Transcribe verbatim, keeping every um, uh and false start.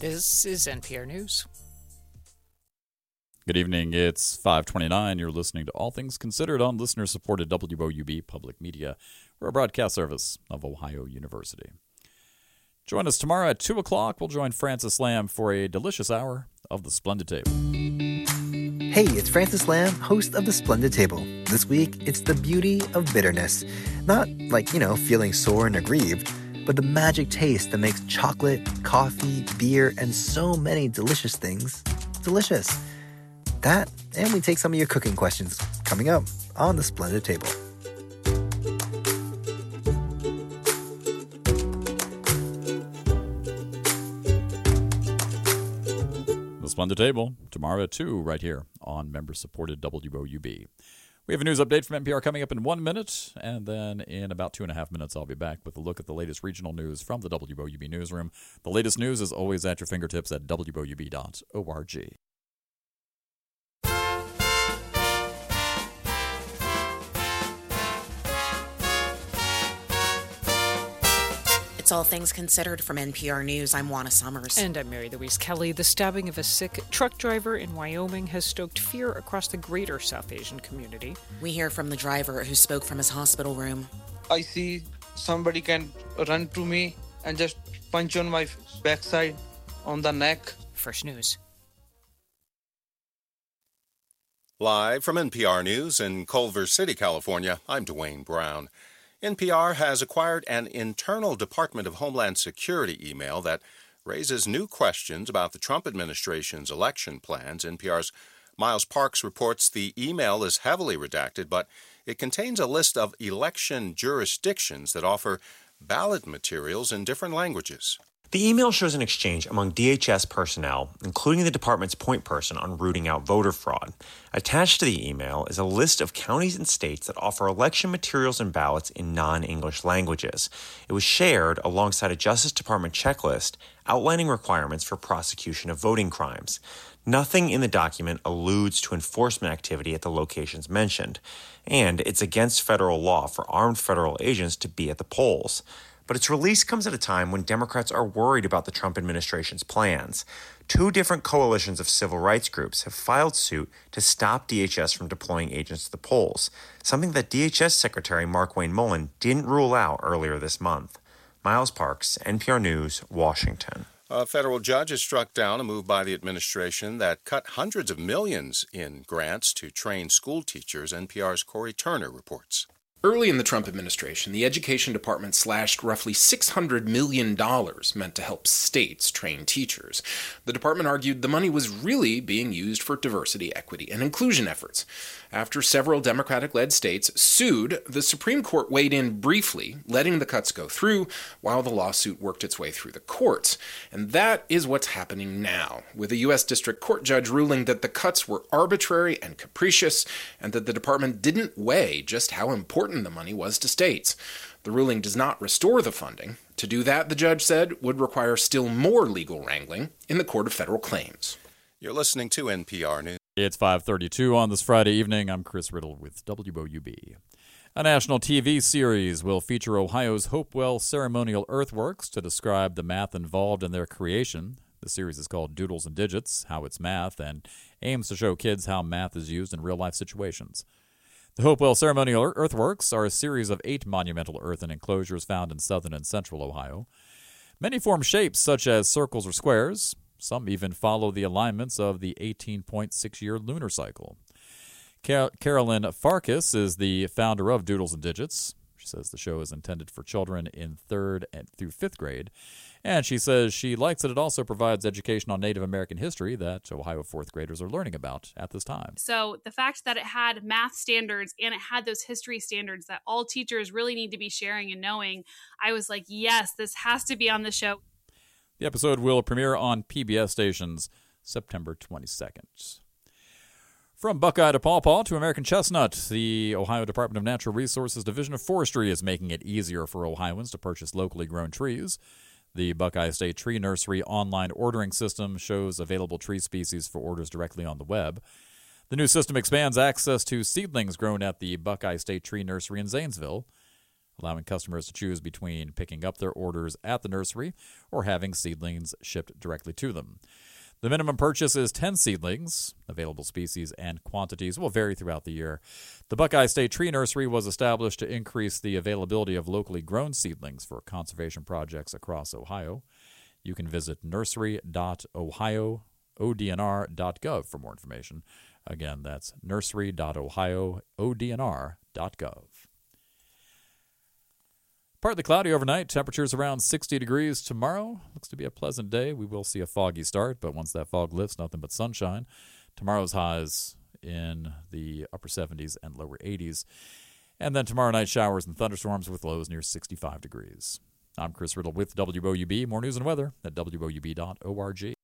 This is N P R News. Good evening. It's five twenty-nine. You're listening to All Things Considered on listener-supported W O U B Public Media. We're a broadcast service of Ohio University. Join us tomorrow at two o'clock. We'll join Francis Lamb for a delicious hour of The Splendid Table. Hey, it's Francis Lamb, host of The Splendid Table. This week, it's the beauty of bitterness. Not like, you know, feeling sore and aggrieved, but the magic taste that makes chocolate, coffee, beer, and so many delicious things delicious. That, and we take some of your cooking questions coming up on The Splendid Table. The Splendid Table, tomorrow at two, right here on member-supported W O U B. We have a news update from N P R coming up in one minute, and then in about two and a half minutes, I'll be back with a look at the latest regional news from the W O U B newsroom. The latest news is always at your fingertips at W O U B dot org. It's All Things Considered from N P R News. I'm Juana Summers. And I'm Mary Louise Kelly. The stabbing of a sick truck driver in Wyoming has stoked fear across the greater South Asian community. We hear from the driver who spoke from his hospital room. I see somebody can run to me and just punch on my backside, on the neck. First News. Live from N P R News in Culver City, California, I'm Dwayne Brown. N P R has acquired an internal Department of Homeland Security email that raises new questions about the Trump administration's election plans. N P R's Miles Parks reports the email is heavily redacted, but it contains a list of election jurisdictions that offer ballot materials in different languages. The email shows an exchange among D H S personnel, including the department's point person on rooting out voter fraud. Attached to the email is a list of counties and states that offer election materials and ballots in non-English languages. It was shared alongside a Justice Department checklist outlining requirements for prosecution of voting crimes. Nothing in the document alludes to enforcement activity at the locations mentioned, and it's against federal law for armed federal agents to be at the polls. But its release comes at a time when Democrats are worried about the Trump administration's plans. Two different coalitions of civil rights groups have filed suit to stop D H S from deploying agents to the polls, something that D H S Secretary Markwayne Mullin didn't rule out earlier this month. Miles Parks, N P R News, Washington. A federal judge has struck down a move by the administration that cut hundreds of millions in grants to train school teachers, N P R's Corey Turner reports. Early in the Trump administration, the Education Department slashed roughly six hundred million dollars meant to help states train teachers. The department argued the money was really being used for diversity, equity, and inclusion efforts. After several Democratic-led states sued, the Supreme Court weighed in briefly, letting the cuts go through while the lawsuit worked its way through the courts. And that is what's happening now, with a U S District Court judge ruling that the cuts were arbitrary and capricious, and that the department didn't weigh just how important the money was to states. The ruling does not restore the funding. To do that, the judge said, would require still more legal wrangling in the Court of Federal Claims. You're listening to N P R News. It's five thirty-two on this Friday evening. I'm Chris Riddle with W O U B. A national T V series will feature Ohio's Hopewell Ceremonial Earthworks to describe the math involved in their creation. The series is called Doodles and Digits, How It's Math, and aims to show kids how math is used in real-life situations. The Hopewell Ceremonial Earthworks are a series of eight monumental earthen enclosures found in southern and central Ohio. Many form shapes such as circles or squares. Some even follow the alignments of the eighteen point six year lunar cycle. Car- Carolyn Farkas is the founder of Doodles and Digits. She says the show is intended for children in third and through fifth grade. And she says she likes that it also provides education on Native American history that Ohio fourth graders are learning about at this time. So the fact that it had math standards and it had those history standards that all teachers really need to be sharing and knowing, I was like, yes, this has to be on the show. The episode will premiere on P B S stations September twenty-second. From Buckeye to Pawpaw to American Chestnut, the Ohio Department of Natural Resources Division of Forestry is making it easier for Ohioans to purchase locally grown trees. The Buckeye State Tree Nursery online ordering system shows available tree species for orders directly on the web. The new system expands access to seedlings grown at the Buckeye State Tree Nursery in Zanesville. allowing customers to choose between picking up their orders at the nursery or having seedlings shipped directly to them. The minimum purchase is ten seedlings. Available species and quantities will vary throughout the year. The Buckeye State Tree Nursery was established to increase the availability of locally grown seedlings for conservation projects across Ohio. You can visit nursery dot ohio o d n r dot gov for more information. Again, that's nursery dot ohio o d n r dot gov. Partly cloudy overnight. Temperatures around sixty degrees tomorrow. Looks to be a pleasant day. We will see a foggy start, but once that fog lifts, nothing but sunshine. Tomorrow's highs in the upper seventies and lower eighties. And then tomorrow night, showers and thunderstorms with lows near sixty-five degrees. I'm Chris Riddle with W O U B. More news and weather at W O U B dot org.